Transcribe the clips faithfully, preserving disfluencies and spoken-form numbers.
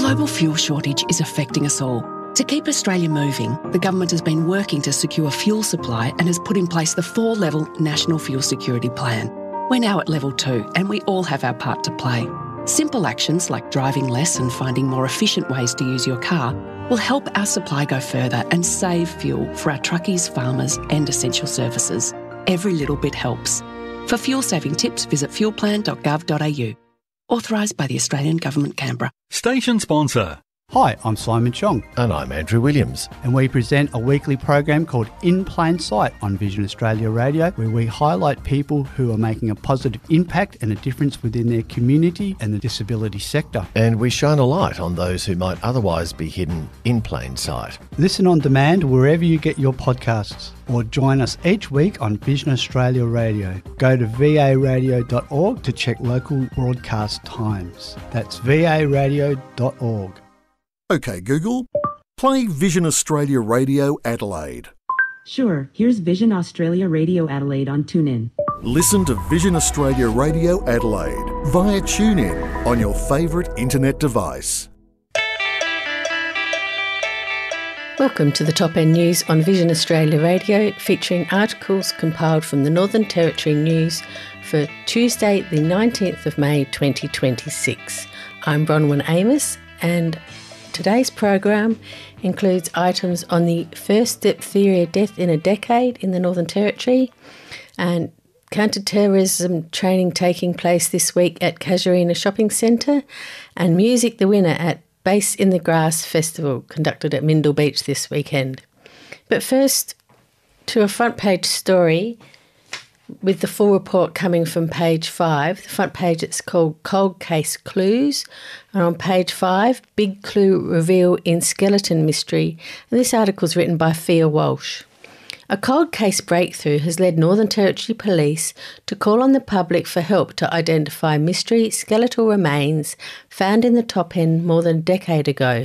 global fuel shortage is affecting us all. To keep Australia moving, the government has been working to secure fuel supply and has put in place the four-level National Fuel Security Plan. We're now at level two and we all have our part to play. Simple actions like driving less and finding more efficient ways to use your car will help our supply go further and save fuel for our truckies, farmers and essential services. Every little bit helps. For fuel-saving tips, visit fuel plan dot gov dot a u. Authorised by the Australian Government, Canberra. Station sponsor. Hi, I'm Simon Chong. And I'm Andrew Williams. And we present a weekly program called In Plain Sight on Vision Australia Radio, where we highlight people who are making a positive impact and a difference within their community and the disability sector. And we shine a light on those who might otherwise be hidden in plain sight. Listen on demand wherever you get your podcasts, or join us each week on Vision Australia Radio. Go to v a radio dot org to check local broadcast times. That's v a radio dot org. OK, Google, play Vision Australia Radio Adelaide. Sure, here's Vision Australia Radio Adelaide on TuneIn. Listen to Vision Australia Radio Adelaide via TuneIn on your favourite internet device. Welcome to the Top End News on Vision Australia Radio, featuring articles compiled from the Northern Territory News for Tuesday the nineteenth of May twenty twenty-six. I'm Bronwyn Amos, and today's program includes items on the first diphtheria death in a decade in the Northern Territory, and counter-terrorism training taking place this week at Casuarina Shopping Centre, and Music the Winner at Bass in the Grass Festival conducted at Mindle Beach this weekend. But first, to a front page story with the full report coming from page five. The front page, it's called Cold Case Clues. And on page five, Big Clue Reveal in Skeleton Mystery. And this article is written by Fia Walsh. A cold case breakthrough has led Northern Territory Police to call on the public for help to identify mystery skeletal remains found in the Top End more than a decade ago.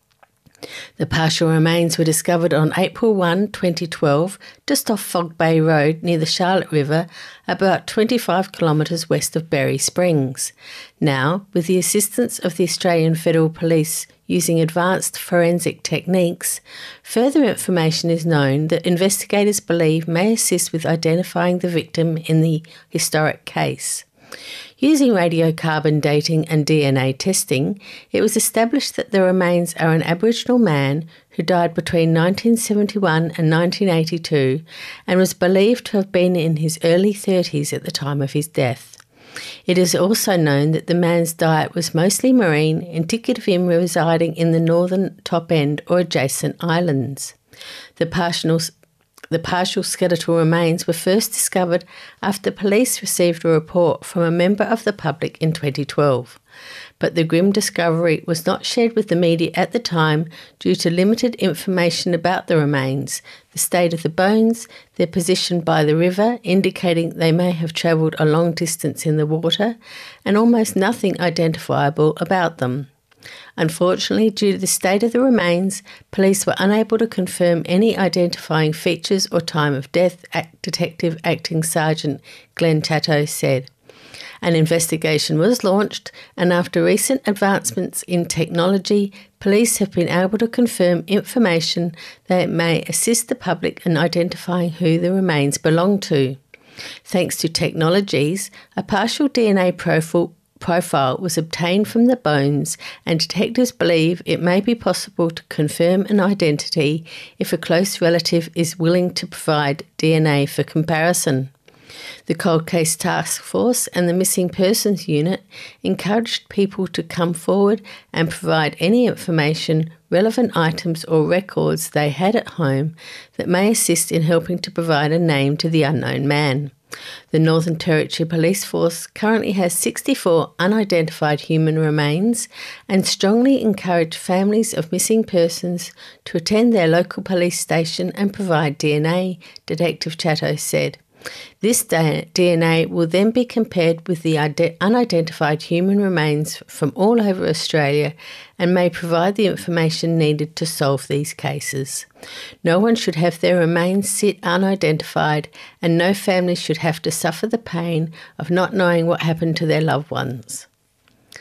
The partial remains were discovered on April first, twenty twelve, just off Fog Bay Road near the Charlotte River, about twenty-five kilometres west of Berry Springs. Now, with the assistance of the Australian Federal Police using advanced forensic techniques, further information is known that investigators believe may assist with identifying the victim in the historic case. Using radiocarbon dating and D N A testing, it was established that the remains are an Aboriginal man who died between nineteen seventy-one and nineteen eighty-two and was believed to have been in his early thirties at the time of his death. It is also known that the man's diet was mostly marine, indicative of him residing in the northern Top End or adjacent islands. The partial The partial skeletal remains were first discovered after police received a report from a member of the public in twenty twelve. But the grim discovery was not shared with the media at the time due to limited information about the remains, the state of the bones, their position by the river, indicating they may have travelled a long distance in the water, and almost nothing identifiable about them. Unfortunately, due to the state of the remains, police were unable to confirm any identifying features or time of death, Detective Acting Sergeant Glenn Chatto said. An investigation was launched, and after recent advancements in technology, police have been able to confirm information that may assist the public in identifying who the remains belong to. Thanks to technologies, a partial D N A profile profile was obtained from the bones, and detectives believe it may be possible to confirm an identity if a close relative is willing to provide D N A for comparison. The Cold Case Task Force and the Missing Persons Unit encouraged people to come forward and provide any information, relevant items or records they had at home that may assist in helping to provide a name to the unknown man. The Northern Territory Police Force currently has sixty-four unidentified human remains and strongly encourage families of missing persons to attend their local police station and provide D N A, Detective Chatto said. This D N A will then be compared with the unidentified human remains from all over Australia and may provide the information needed to solve these cases. No one should have their remains sit unidentified, and no family should have to suffer the pain of not knowing what happened to their loved ones.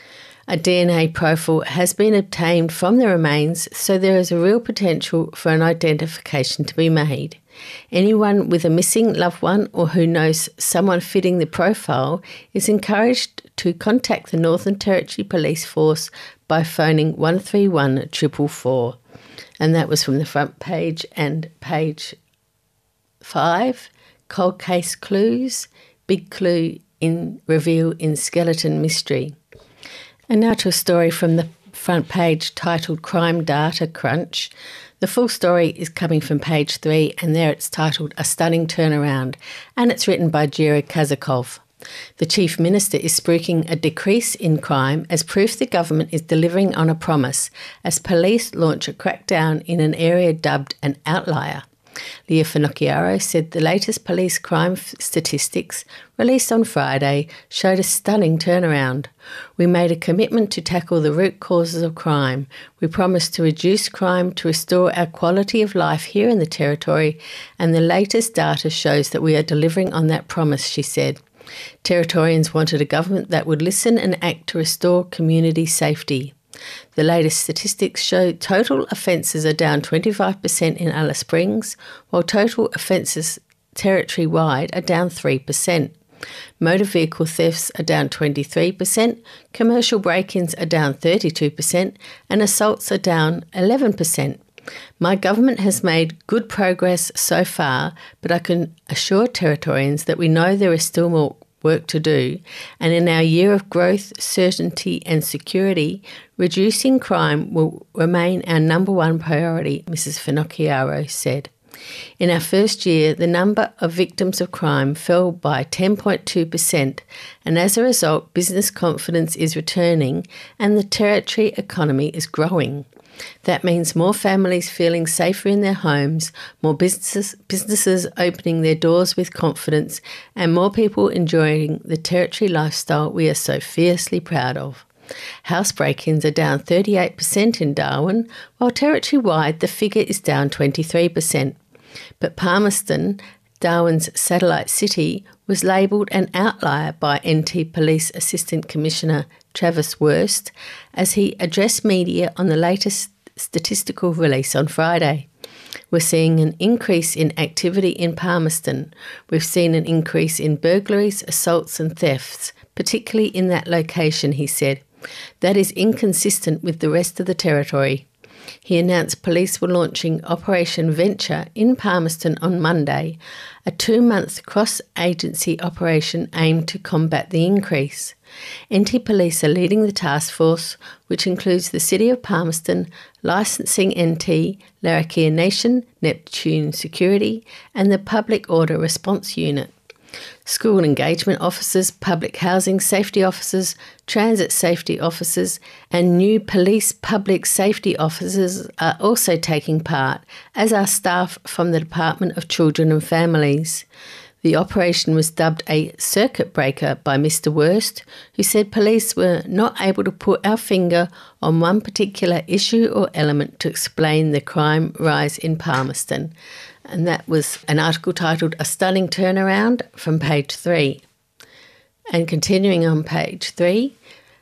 A D N A profile has been obtained from the remains, so there is a real potential for an identification to be made. Anyone with a missing loved one or who knows someone fitting the profile is encouraged to contact the Northern Territory Police Force by phoning one three one four four four. And that was from the front page and page five. Cold case clues, big clue in reveal in skeleton mystery. And now to a story from the front page titled Crime Data Crunch. The full story is coming from page three, and there it's titled A Stunning Turnaround, and it's written by Jira Kazakov. The Chief Minister is spruiking a decrease in crime as proof the government is delivering on a promise as police launch a crackdown in an area dubbed an outlier. Leah Finocchiaro said the latest police crime f- statistics released on Friday showed a stunning turnaround. We made a commitment to tackle the root causes of crime. We promised to reduce crime to restore our quality of life here in the Territory, and the latest data shows that we are delivering on that promise, she said. Territorians wanted a government that would listen and act to restore community safety. The latest statistics show total offences are down twenty-five percent in Alice Springs, while total offences territory-wide are down three percent. Motor vehicle thefts are down twenty-three percent, commercial break-ins are down thirty-two percent, and assaults are down eleven percent. My government has made good progress so far, but I can assure Territorians that we know there is still more work to do, and in our year of growth, certainty and security, reducing crime will remain our number one priority, Missus Finocchiaro said. In our first year, the number of victims of crime fell by ten point two percent, and as a result, business confidence is returning and the Territory economy is growing. That means more families feeling safer in their homes, more businesses, businesses opening their doors with confidence, and more people enjoying the Territory lifestyle we are so fiercely proud of. House break-ins are down thirty-eight percent in Darwin, while Territory-wide the figure is down twenty-three percent. But Palmerston, Darwin's satellite city, was labelled an outlier by N T Police Assistant Commissioner Travis Wurst as he addressed media on the latest statistical release on Friday. We're seeing an increase in activity in Palmerston. We've seen an increase in burglaries, assaults and thefts, particularly in that location, he said. That is inconsistent with the rest of the Territory. He announced police were launching Operation Venture in Palmerston on Monday, a two-month cross-agency operation aimed to combat the increase. N T Police are leading the task force, which includes the City of Palmerston, Licensing N T, Larrakia Nation, Neptune Security, and the Public Order Response Unit. School engagement officers, public housing safety officers, transit safety officers, and new police public safety officers are also taking part, as are staff from the Department of Children and Families. The operation was dubbed a circuit breaker by Mister Wurst, who said police were not able to put our finger on one particular issue or element to explain the crime rise in Palmerston. And that was an article titled A Stunning Turnaround from page three. And continuing on page three,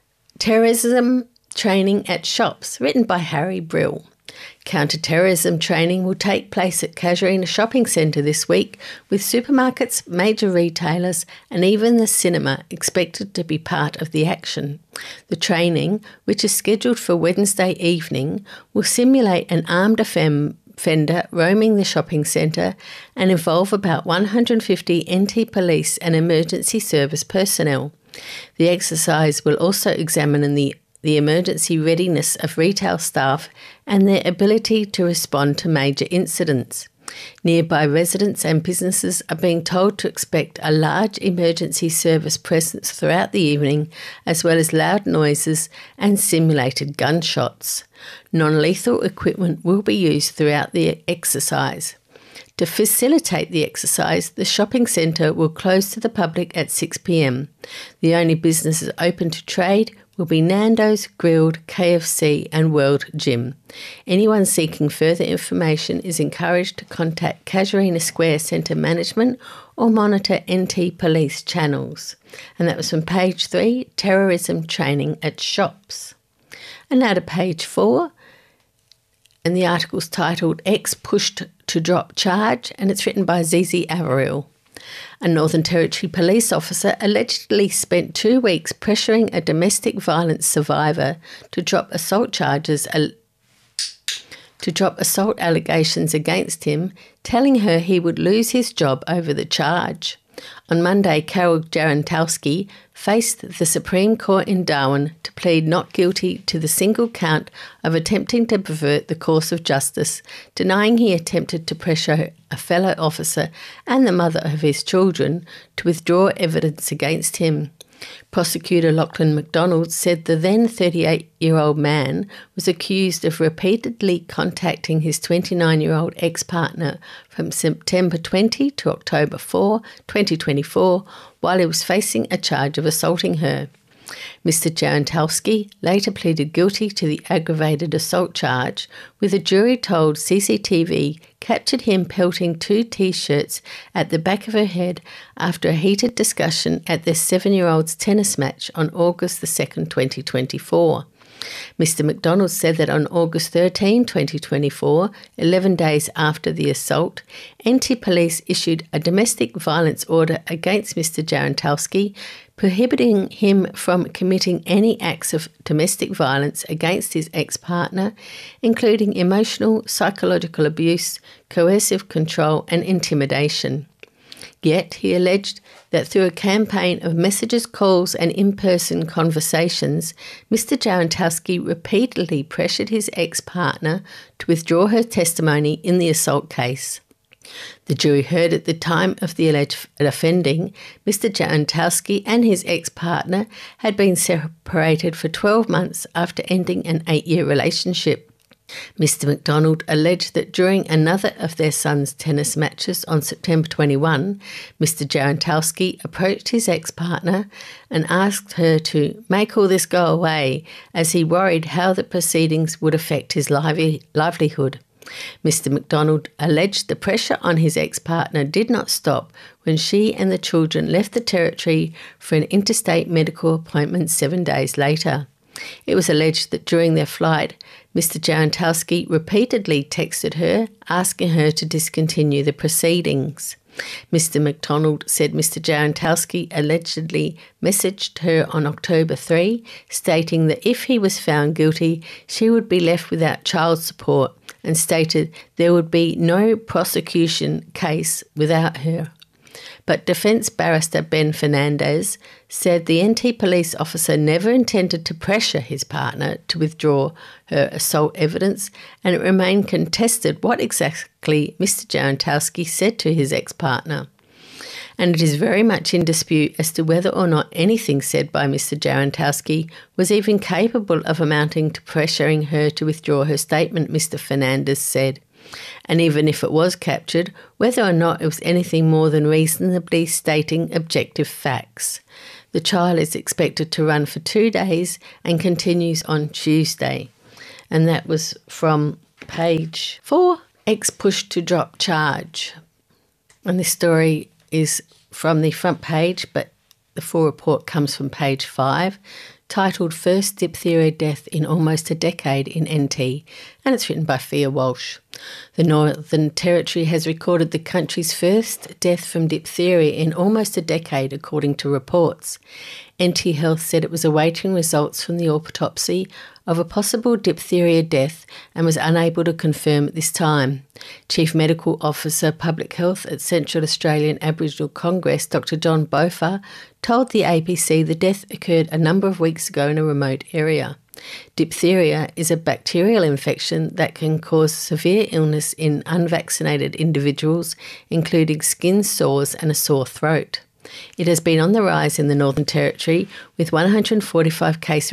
Terrorism Training at Shops, written by Harry Brill. Counter-terrorism training will take place at Casuarina Shopping Centre this week, with supermarkets, major retailers and even the cinema expected to be part of the action. The training, which is scheduled for Wednesday evening, will simulate an armed offender roaming the shopping centre and involve about one hundred fifty N T police and emergency service personnel. The exercise will also examine the the emergency readiness of retail staff and their ability to respond to major incidents. Nearby residents and businesses are being told to expect a large emergency service presence throughout the evening, as well as loud noises and simulated gunshots. Non-lethal equipment will be used throughout the exercise. To facilitate the exercise, the shopping centre will close to the public at six p m. The only businesses open to trade will be Nando's, Grilled, K F C and World Gym. Anyone seeking further information is encouraged to contact Casuarina Square Centre Management or monitor N T Police channels. And that was from page three, Terrorism Training at Shops. And now to page four, and the article's titled Ex Pushed to Drop Charge, and it's written by Zizi Averill. A Northern Territory police officer allegedly spent two weeks pressuring a domestic violence survivor to drop assault charges, to drop assault allegations against him, telling her he would lose his job over the charge. On Monday, Carol Jarentowski faced the Supreme Court in Darwin to plead not guilty to the single count of attempting to pervert the course of justice, denying he attempted to pressure a fellow officer and the mother of his children to withdraw evidence against him. Prosecutor Lachlan McDonald said the then thirty-eight-year-old man was accused of repeatedly contacting his twenty-nine-year-old ex-partner from September twentieth to October fourth, twenty twenty-four, while he was facing a charge of assaulting her. Mister Jarentowski later pleaded guilty to the aggravated assault charge, with a jury told C C T V captured him pelting two T-shirts at the back of her head after a heated discussion at their seven-year-old's tennis match on August the second, twenty twenty-four. Mister McDonald said that on August thirteenth, twenty twenty-four, eleven days after the assault, N T Police issued a domestic violence order against Mister Jarentowski, prohibiting him from committing any acts of domestic violence against his ex-partner, including emotional, psychological abuse, coercive control and intimidation. Yet he alleged that through a campaign of messages, calls and in-person conversations, Mister Jarentowski repeatedly pressured his ex-partner to withdraw her testimony in the assault case. The jury heard at the time of the alleged offending, Mister Jarentowski and his ex-partner had been separated for twelve months after ending an eight-year relationship. Mister McDonald alleged that during another of their son's tennis matches on September twenty-first, Mister Jarentowski approached his ex-partner and asked her to make all this go away, as he worried how the proceedings would affect his lively- livelihood. Mister McDonald alleged the pressure on his ex-partner did not stop when she and the children left the territory for an interstate medical appointment seven days later. It was alleged that during their flight, Mister Jarentowski repeatedly texted her, asking her to discontinue the proceedings. Mister McDonald said Mister Jarentowski allegedly messaged her on October third, stating that if he was found guilty, she would be left without child support, and stated there would be no prosecution case without her. But Defence Barrister Ben Fernandez said the N T Police officer never intended to pressure his partner to withdraw her assault evidence, and it remained contested what exactly Mister Jarentowski said to his ex-partner. And it is very much in dispute as to whether or not anything said by Mister Jarentowski was even capable of amounting to pressuring her to withdraw her statement, Mister Fernandez said. And even if it was captured, whether or not it was anything more than reasonably stating objective facts. The trial is expected to run for two days and continues on Tuesday. And that was from page four, Ex Pushed to Drop Charge. And this story is from the front page, but the full report comes from page five, titled First Diphtheria Death in Almost a Decade in N T, and it's written by Fia Walsh. The Northern Territory has recorded the country's first death from diphtheria in almost a decade, according to reports. N T Health said it was awaiting results from the autopsy of a possible diphtheria death and was unable to confirm at this time. Chief Medical Officer Public Health at Central Australian Aboriginal Congress, Doctor John Bofa, told the A B C the death occurred a number of weeks ago in a remote area. Diphtheria is a bacterial infection that can cause severe illness in unvaccinated individuals, including skin sores and a sore throat. It has been on the rise in the Northern Territory, with one hundred forty-five case,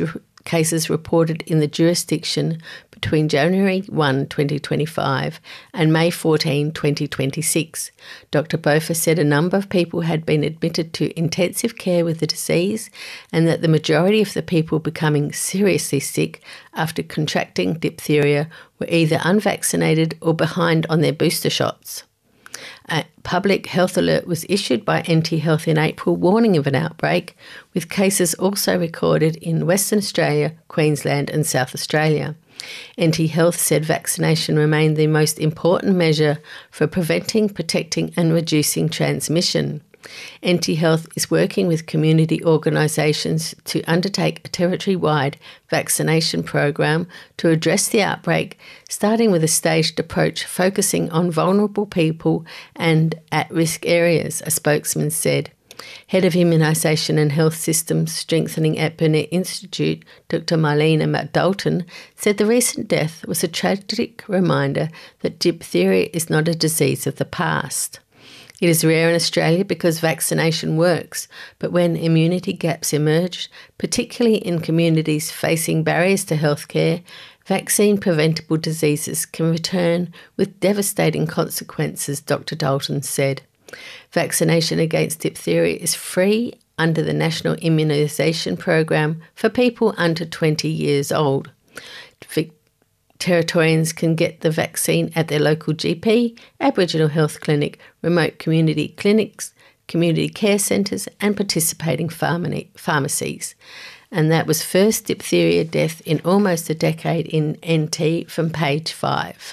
cases reported in the jurisdiction between January first, twenty twenty-five and May fourteenth, twenty twenty-six. Doctor Bopha said a number of people had been admitted to intensive care with the disease and that the majority of the people becoming seriously sick after contracting diphtheria were either unvaccinated or behind on their booster shots. A public health alert was issued by N T Health in April warning of an outbreak, with cases also recorded in Western Australia, Queensland and South Australia. N T Health said vaccination remained the most important measure for preventing, protecting and reducing transmission. N T Health is working with community organisations to undertake a territory-wide vaccination program to address the outbreak, starting with a staged approach focusing on vulnerable people and at-risk areas, a spokesman said. Head of Immunisation and Health Systems Strengthening at Burnet Institute, Doctor Marlena McDalton, said the recent death was a tragic reminder that diphtheria is not a disease of the past. It is rare in Australia because vaccination works, but when immunity gaps emerge, particularly in communities facing barriers to healthcare, vaccine-preventable diseases can return with devastating consequences, Doctor Dalton said. Vaccination against diphtheria is free under the National Immunisation Program for people under twenty years old. Territorians can get the vaccine at their local G P, Aboriginal health clinic, remote community clinics, community care centres and participating pharmacies. And that was first diphtheria death in almost a decade in N T from page five.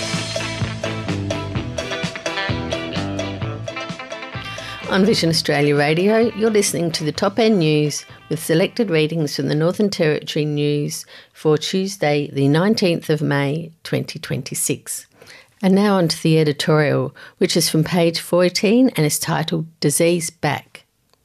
On Vision Australia Radio, you're listening to the Top End News with selected readings from the Northern Territory News for Tuesday, the nineteenth of May, twenty twenty-six. And now on to the editorial, which is from page fourteen and is titled Disease Back.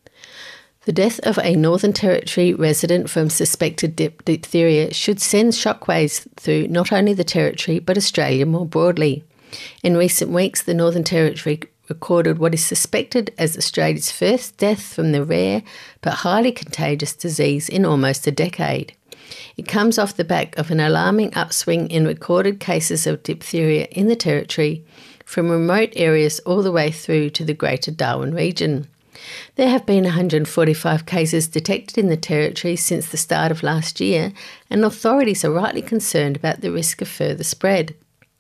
The death of a Northern Territory resident from suspected dip- diphtheria should send shockwaves through not only the Territory but Australia more broadly. In recent weeks, the Northern Territory recorded what is suspected as Australia's first death from the rare but highly contagious disease in almost a decade. It comes off the back of an alarming upswing in recorded cases of diphtheria in the Territory, from remote areas all the way through to the Greater Darwin region. There have been one hundred forty-five cases detected in the Territory since the start of last year, and authorities are rightly concerned about the risk of further spread.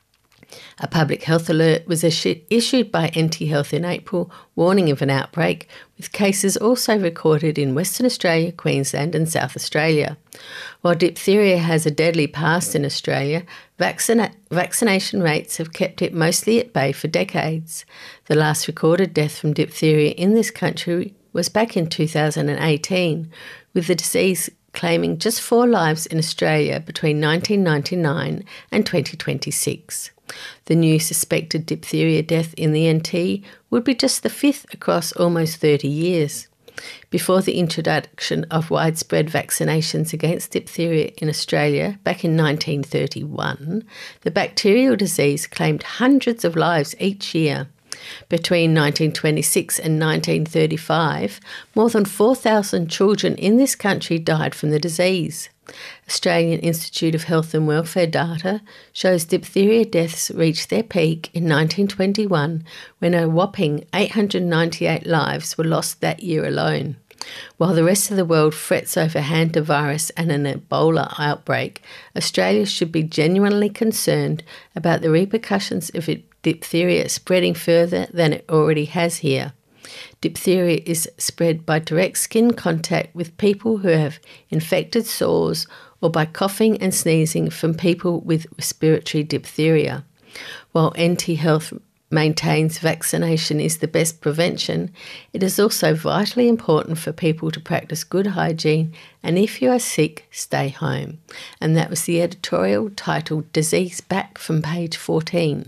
A public health alert was issued by N T Health in April, warning of an outbreak, with cases also recorded in Western Australia, Queensland and South Australia. While diphtheria has a deadly past in Australia, vaccina- vaccination rates have kept it mostly at bay for decades. The last recorded death from diphtheria in this country was back in two thousand eighteen, with the disease claiming just four lives in Australia between nineteen ninety-nine and twenty twenty-six. The new suspected diphtheria death in the N T would be just the fifth across almost thirty years. Before the introduction of widespread vaccinations against diphtheria in Australia back in nineteen thirty-one, the bacterial disease claimed hundreds of lives each year. Between nineteen twenty-six and nineteen thirty-five, more than four thousand children in this country died from the disease. Australian Institute of Health and Welfare data shows diphtheria deaths reached their peak in nineteen twenty-one, when a whopping eight hundred ninety-eight lives were lost that year alone. While the rest of the world frets over hantavirus and an Ebola outbreak, Australia should be genuinely concerned about the repercussions of diphtheria spreading further than it already has here. Diphtheria is spread by direct skin contact with people who have infected sores or by coughing and sneezing from people with respiratory diphtheria. While N T Health maintains vaccination is the best prevention, it is also vitally important for people to practice good hygiene, and if you are sick, stay home. And that was the editorial titled Disease Back from page fourteen.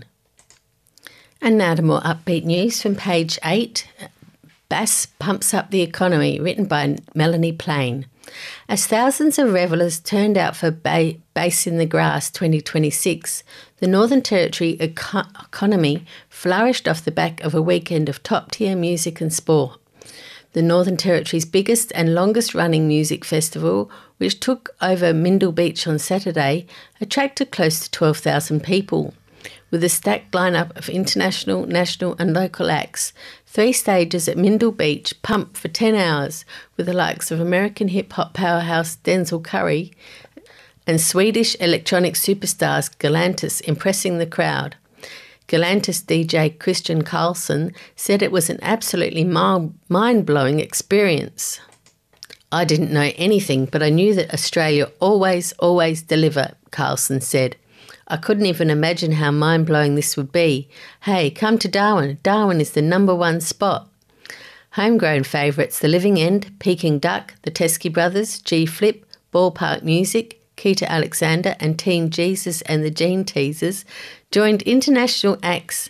And now to more upbeat news from page eight. Bass pumps up the economy, written by Melanie Plain. As thousands of revellers turned out for ba- Bass in the Grass twenty twenty-six, the Northern Territory eco- economy flourished off the back of a weekend of top-tier music and sport. the Northern Territory's biggest and longest-running music festival, which took over Mindil Beach on Saturday, attracted close to twelve thousand people. With a stacked lineup of international, national and local acts, three stages at Mindil Beach pumped for ten hours with the likes of American hip-hop powerhouse Denzel Curry and Swedish electronic superstars Galantis impressing the crowd. Galantis D J Christian Carlson said it was an absolutely mind-blowing experience. I didn't know anything, but I knew that Australia always, always deliver, Carlson said. I couldn't even imagine how mind-blowing this would be. Hey, come to Darwin. Darwin is the number one spot. Homegrown favourites The Living End, Peking Duck, the Teskey Brothers, G-Flip, Ballpark Music, Keita Alexander and Teen Jesus and the Gene Teasers joined international acts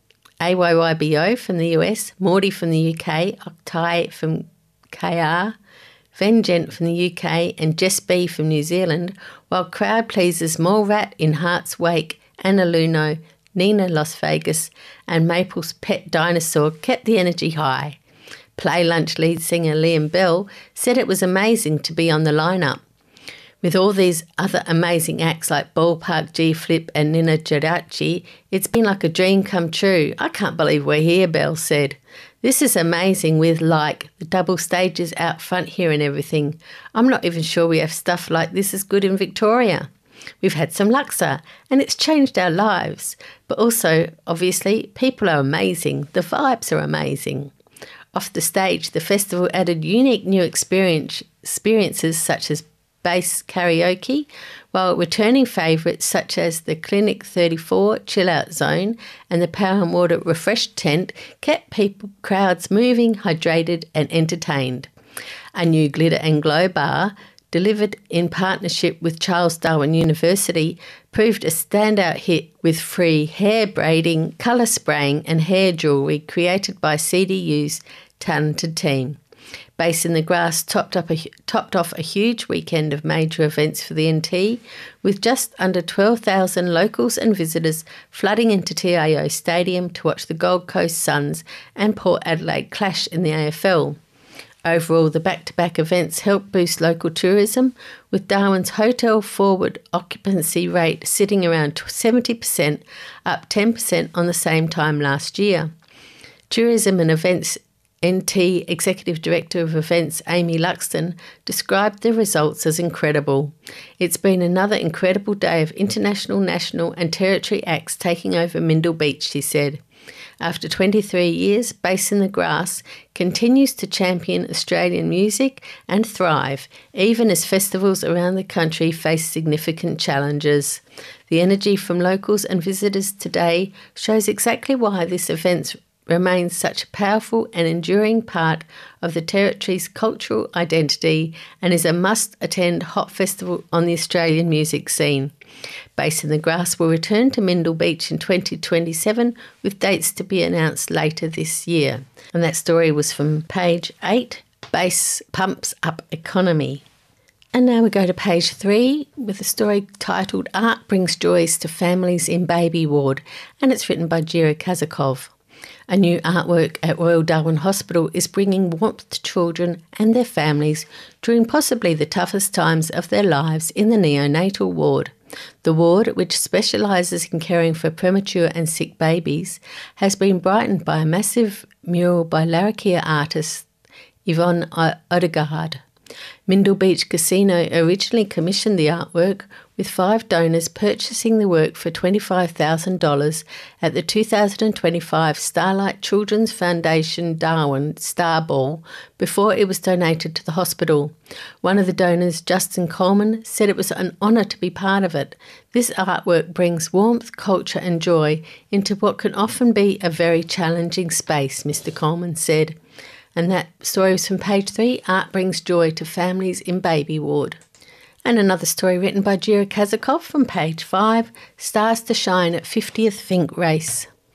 A Y Y B O from the U S, Morty from the U K, Octai from K R, Vengent from the U K and Jess B from New Zealand, while crowd pleasers Mallrat in Heart's Wake, Anna Luno, Nina Las Vegas and Maple's Pet Dinosaur kept the energy high. Play Lunch lead singer Liam Bell said it was amazing to be on the lineup. With all these other amazing acts like Ballpark, G-Flip and Nina Geraci, it's been like a dream come true. I can't believe we're here, Bell said. This is amazing with, like, the double stages out front here and everything. I'm not even sure we have stuff like this as good in Victoria. We've had some Luxor and it's changed our lives. But also, obviously, people are amazing. The vibes are amazing. Off the stage, the festival added unique new experience, experiences such as bass karaoke, while returning favourites such as the Clinic thirty-four Chill Out Zone and the Power and Water Refresh Tent kept people crowds moving, hydrated and entertained. A new Glitter and Glow bar, delivered in partnership with Charles Darwin University, proved a standout hit with free hair braiding, colour spraying and hair jewellery created by C D U's talented team. Bass in the Grass topped, up a, topped off a huge weekend of major events for the N T, with just under twelve thousand locals and visitors flooding into T A O Stadium to watch the Gold Coast Suns and Port Adelaide clash in the A F L. Overall, the back-to-back events helped boost local tourism, with Darwin's hotel forward occupancy rate sitting around seventy percent, up ten percent on the same time last year. Tourism and Events N T Executive Director of Events Amy Luxton described the results as incredible. It's been another incredible day of international, national and territory acts taking over Mindil Beach, she said. After twenty-three years, Bass in the Grass continues to champion Australian music and thrive, even as festivals around the country face significant challenges. The energy from locals and visitors today shows exactly why this event remains such a powerful and enduring part of the Territory's cultural identity and is a must-attend hot festival on the Australian music scene. Bass in the Grass will return to Mindil Beach in twenty twenty-seven, with dates to be announced later this year. And that story was from page eight, Bass Pumps Up Economy. And now we go to page three with a story titled Art Brings Joys to Families in Baby Ward, and it's written by Jira Kazakov. A new artwork at Royal Darwin Hospital is bringing warmth to children and their families during possibly the toughest times of their lives in the neonatal ward. The ward, which specialises in caring for premature and sick babies, has been brightened by a massive mural by Larrakia artist Yvonne Odegaard. Mindil Beach Casino originally commissioned the artwork, with five donors purchasing the work for twenty-five thousand dollars at the two thousand twenty-five Starlight Children's Foundation Darwin Star Ball before it was donated to the hospital. One of the donors, Justin Coleman, said it was an honour to be part of it. This artwork brings warmth, culture and joy into what can often be a very challenging space, Mister Coleman said. And that story was from page three, Art Brings Joy to Families in Baby Ward. And another story written by Jira Kazakov from page five, Stars to Shine at fiftieth Fink Race.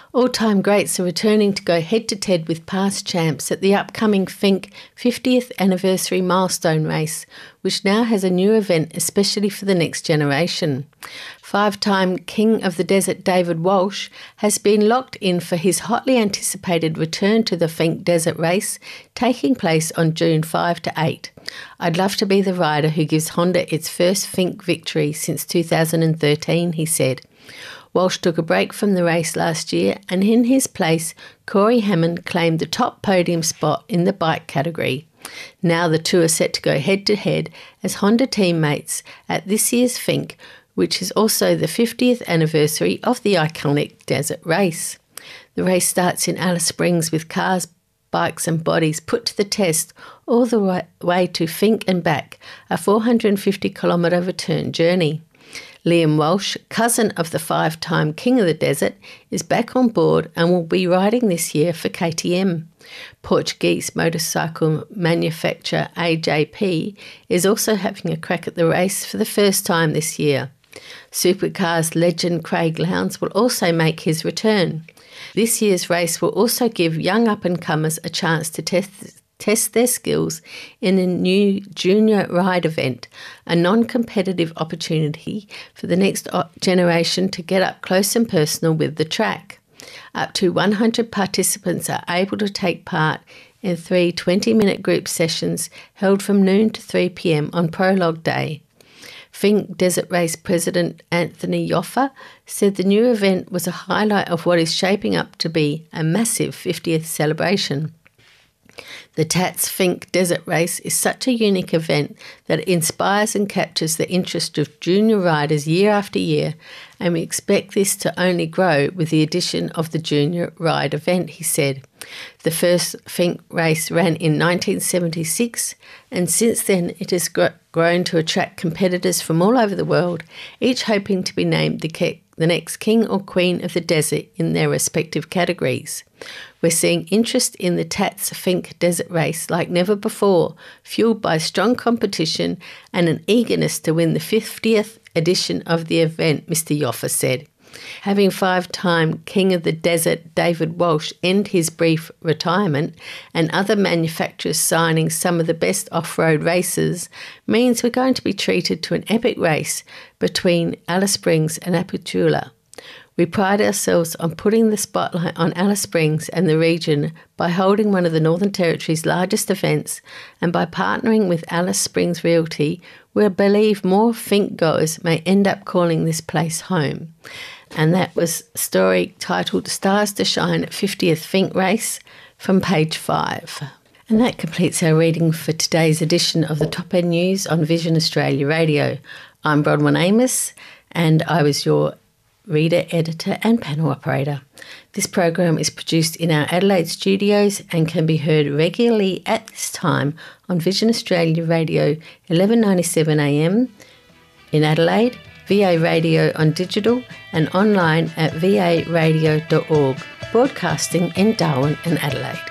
All-time greats are returning to go head-to-head with past champs at the upcoming Finke fiftieth anniversary milestone race, which now has a new event especially for the next generation. Five-time King of the Desert David Walsh has been locked in for his hotly anticipated return to the Finke Desert Race, taking place on June fifth to eighth. I'd love to be the rider who gives Honda its first Finke victory since two thousand thirteen, he said. Walsh took a break from the race last year, and in his place, Corey Hammond claimed the top podium spot in the bike category. Now the two are set to go head-to-head as Honda teammates at this year's Finke, which is also the fiftieth anniversary of the iconic desert race. The race starts in Alice Springs with cars, bikes and bodies put to the test all the way to Finke and back, a four hundred fifty kilometre return journey. Liam Walsh, cousin of the five-time King of the Desert, is back on board and will be riding this year for K T M. Portuguese motorcycle manufacturer A J P is also having a crack at the race for the first time this year. Supercars legend Craig Lowndes will also make his return. This year's race will also give young up-and-comers a chance to test test their skills in a new junior ride event, a non-competitive opportunity for the next generation to get up close and personal with the track. Up to one hundred participants are able to take part in three twenty-minute group sessions held from noon to three p.m. on Prologue Day. Finke Desert Race President Anthony Yoffa said the new event was a highlight of what is shaping up to be a massive fiftieth celebration. The Tats Finke Desert Race is such a unique event that it inspires and captures the interest of junior riders year after year, and we expect this to only grow with the addition of the Junior Ride event, he said. The first Finke race ran in nineteen seventy-six, and since then it has gr- grown to attract competitors from all over the world, each hoping to be named the, ke- the next king or queen of the desert in their respective categories. We're seeing interest in the Tats Finke Desert Race like never before, fueled by strong competition and an eagerness to win the fiftieth edition of the event, Mister Yoffa said. Having five-time King of the Desert David Walsh end his brief retirement and other manufacturers signing some of the best off-road races means we're going to be treated to an epic race between Alice Springs and Apatula. We pride ourselves on putting the spotlight on Alice Springs and the region by holding one of the Northern Territory's largest events, and by partnering with Alice Springs Realty, we believe more Finke goers may end up calling this place home. And that was a story titled Stars to Shine at fiftieth Finke Race from page five. And that completes our reading for today's edition of the Top End News on Vision Australia Radio. I'm Bronwyn Amos, and I was your reader, editor and panel operator. This program is produced in our Adelaide studios and can be heard regularly at this time on Vision Australia Radio eleven ninety-seven A M in Adelaide, V A Radio on digital and online at v a radio dot org, broadcasting in Darwin and Adelaide.